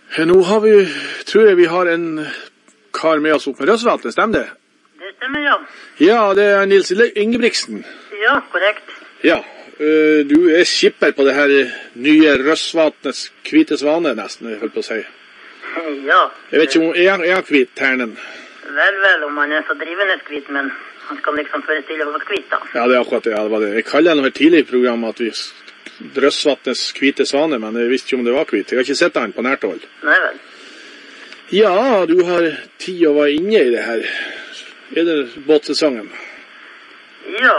Nå har tror jeg vi har en kar med oss opp med Røsvatnet, stemmer det? Det stemmer, ja. Ja, det er Nils Ingebrigtsen. Ja, korrekt. Ja, du er skipper på det her nye Røsvatnets hvite svane, nesten, jeg holdt på å si. Ja. Jeg vet ikke om jeg har hvit ternen. Vel, om han er så drivende hvit, men han skal liksom forestille å være hvit, da. Ja, det er akkurat det, ja, det var det. Jeg kaller det noe tidlig i programmet at vi Røsvatnets hvite svane, men jeg visste ikke om det var hvit. Jeg har ikke sett han på nært hold. Nei vel. Ja, du har tid å være inne i det her. Er det båtsesongen? Ja,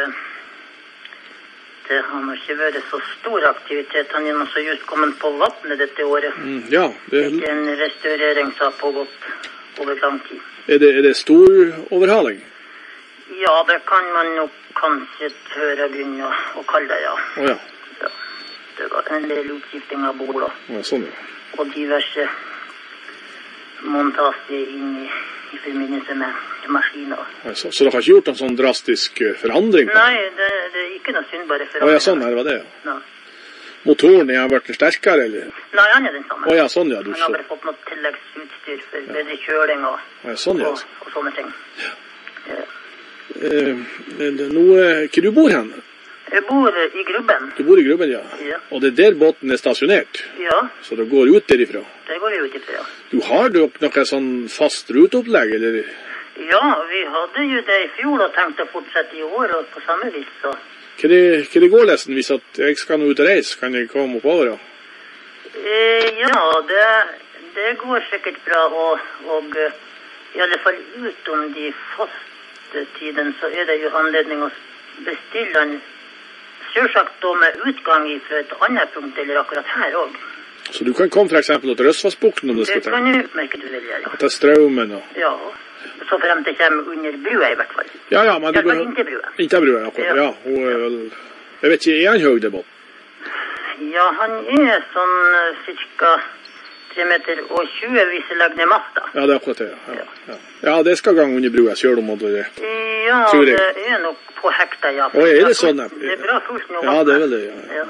det har nok ikke vært så stor aktivitet. Han er nå så just kommet på vattnet dette året. Ja. Ikke en restaurering som har pågått over lang tid. Er det stor overhaling? Ja, det kan man nok kanskje tørre begynne å kalle det, ja. Ja. Ja, det var en del utskifting av bord sånn, ja. Og diverse montasjer inn i forbindelse med maskiner. Så dere har ikke gjort en sånn drastisk forandring? Nei, det er ikke noe syndbare forandring. Ja, sånn her var det, ja. Ja. Motoren har vært sterkere, eller? Nei, han er den samme. Ja, sånn, ja. Han har bare fått noe tilleggsutstyr for bedre kjøling og sånne ting. Ja. Hvor du bor hen? Jeg bor i Grubben. Du bor i Grubben, ja. Ja. Og det er der båten er stasjonert? Ja. Så det går ut derifra? Det går ut derifra, ja. Du har noe sånn fast ruteopplegg, eller? Ja, vi hadde jo det i fjor og tenkte å fortsette i år og på samme vis, så. Hva det går nesten hvis at jeg skal nå ut og reise? Kan jeg komme oppover da? Ja, det går sikkert bra, og i alle fall utom de faste tiden, så er det jo anledning å bestille en selvsagt da med utgang fra et annet punkt, eller akkurat her også. Så du kan komme for eksempel til Røsvassbukten om du skal ta? Det kan jeg utmerket du vil, ja. Til Straumen og... Ja, så frem til kommer under brua i hvert fall. Ja, men du... Inntil brua. Inntil brua, akkurat, ja. Hun er vel... Jeg vet ikke, er han høy det båt? Ja, han er sånn cirka 3,20 meter hvis jeg legger ned masta. Ja, det er akkurat det, ja. Ja, det skal gang under brua, kjør om det. Ja, det er nok på hekta, ja. Er det sånn? Det er bra fullt nå. Ja, det er vel det, ja.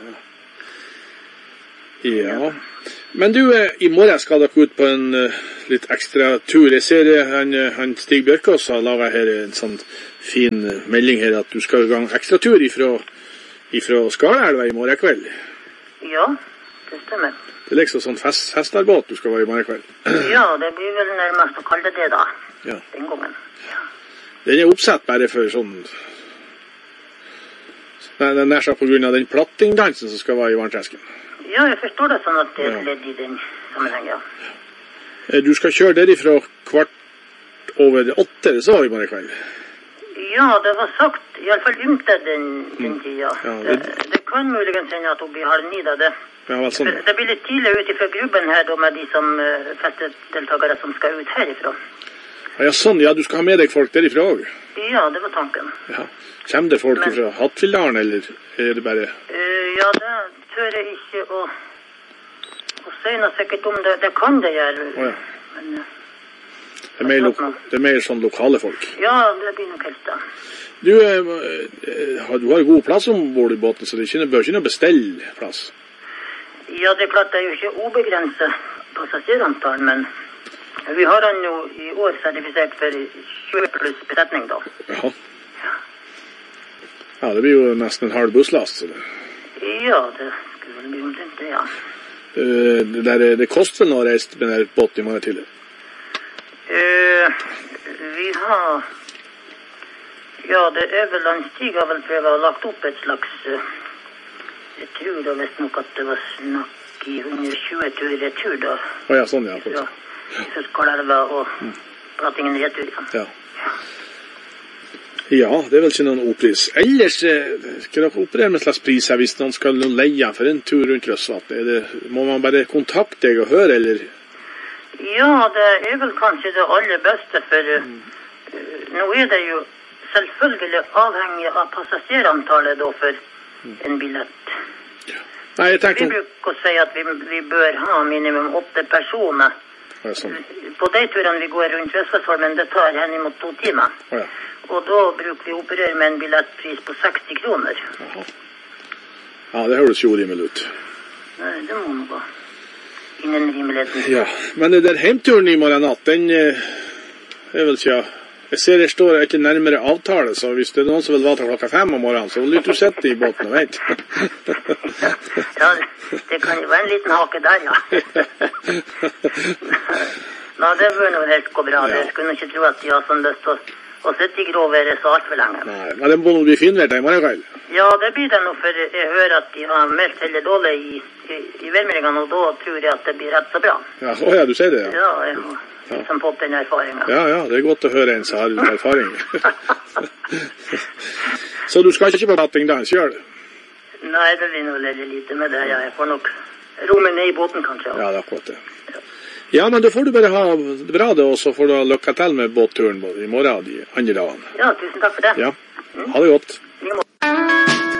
Ja. Men du, i morgen skal dere ut på en litt ekstra tur. Jeg ser han Stig Bjørkås har laget her en sånn fin melding her, at du skal i gang ekstra tur ifra Skarelva i morgen kveld. Ja, det stemmer. Det er liksom sånn festarbåt du skal være i morgen kveld. Ja, det blir vel nærmest å kalle det da, den gangen. Ja. Den er oppsett bare for sånn... Den er nær seg på grunn av den plattingdansen som skal være i Varntresken. Ja, jeg forstår det sånn at det er ledd i den sammenheng, ja. Du skal kjøre derifra 7:15, så var i morgen kveld. Ja, det var sagt, i alle fall ymte den tida. Ja, det kan muligens hende at hun blir 8:30 da det. Ja, vel, sånn. Det blir litt tidlig ut fra Grubben her da, med de festedeltakere som skal ut herifra. Ja, sånn, ja, du skal ha med deg folk derifra også. Ja, det var tanken. Ja. Kommer det folk fra Hattfjelldalen, eller er det bare... Ja, det tør jeg ikke å si noe sikkert om det. Det kan det gjøre. Ja. Men, det er mer sånn lokale folk. Ja, det blir nok helst da. Du har god plass ombord i båten, så det bør ikke noe bestelle plass. Ja, det er klart det er jo ikke ubegrenset passasjerantall, men vi har han jo i år sertifisert for 20 pluss besetning da. Jaha. Ja, det blir jo nesten en halv busslast. Så det. Ja, det skulle vel bli omtrent det, ja. Det koster vel noe å reise med den båten i morgen tidlig? Vi har... Ja, det er vel han Stig har vel prøvd å ha lagt opp et slags... Jeg tror da visst nok at det var snakk i 120 turer retur da. Ja, sånn, ja. Ja, for Skarelva og Plattingen retur, ja. Ja, det er vel ikke noen oppris. Ellers, skal dere operere med en slags pris her hvis noen skal leie for en tur rundt Røsvatnet? Må man bare kontakte deg og høre, eller? Ja, det er vel kanskje det aller beste, for nå er det jo selvfølgelig avhengig av passasjerantallet da for en billett. Nei, jeg tenkte... Vi bruker å si at vi bør ha minimum 8 personer. Ja, sånn. På de turene vi går rundt Røsvassholmen, det tar henimot 2 timer. Ja. Og da bruker vi å operere med en billettpris på 60 kroner. Jaha. Ja, det høres jo rimelig ut. Nei, det må nå gå. innen rimeligheten. Ja, men det der heimturen i morgen natt, den er vel ikke... Jeg ser det står ikke nærmere avtale, så hvis det er noen som vil være til 5:00 om morgenen, så vil du sitte i båten og vente. Ja, det kan jo være en liten hake der, ja. Nå, det bør nå helt gå bra. Jeg skulle ikke tro at de har sånn lyst til å sitte i gråværet så alt for lenge. Nei, men det må bli finvært i morgen kveld. Ja, det blir det nå, for jeg hører at de har meldt heller dårlig i værmeldingene, og da tror jeg at det blir rett så bra. Ja, du sier det, ja. Ja, jeg har liksom fått den erfaringen. Ja, det er godt å høre en som har litt erfaring. Så du skal ikke på battingdans, gjør du? Nei, det blir noe lite med det. Jeg får nok romme ned i båten, kanskje. Ja, det er akkurat det. Ja, men da får du bare ha det bra det, og så får du ha lykke til med båtturen både i morgen og de andre dagene. Ja, tusen takk for det. Ja, ha det godt. I like måte.